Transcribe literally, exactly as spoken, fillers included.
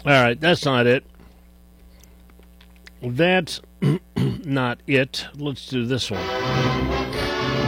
All right, that's not it. That's not it. Let's do this one.